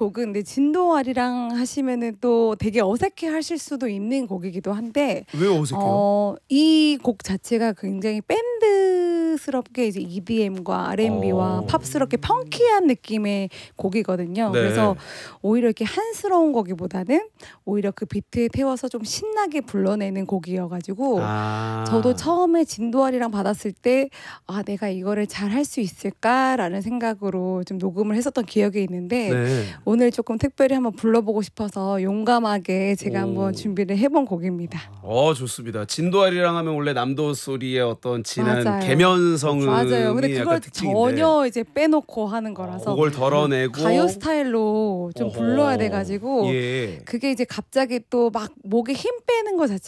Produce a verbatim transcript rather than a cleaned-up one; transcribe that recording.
곡은 근데 진도아리랑 하시면은 또 되게 어색해 하실 수도 있는 곡이기도 한데 왜 어색해요? 어, 이 곡 자체가 굉장히 밴드스럽게 이제 이디엠과 알앤비와 어. 팝스럽게 펑키한 느낌의 곡이거든요. 네. 그래서 오히려 이렇게 한스러운 거기보다는 오히려 그 비트에 태워서 좀 신나게 불러내는 곡이어가지고 아. 저도 처음에 진도아리랑 받았을 때 아 내가 이거를 잘 할 수 있을까라는 생각으로 좀 녹음을 했었던 기억이 있는데 네. 오늘 조금 특별히 한번 불러보고 싶어서 용감하게 제가 오. 한번 준비를 해본 곡입니다. 어 좋습니다. 진도아리랑 하면 원래 남도 소리의 어떤 진한 맞아요. 개면성음이 맞아요. 근데 약간 그걸 특징인데 전혀 이제 빼놓고 하는 거라서 그걸 덜어내고 가요 스타일로 좀 어허. 불러야 돼가지고 예. 그게 이제 갑자기 또 막 목에 힘 빼는 거 자체가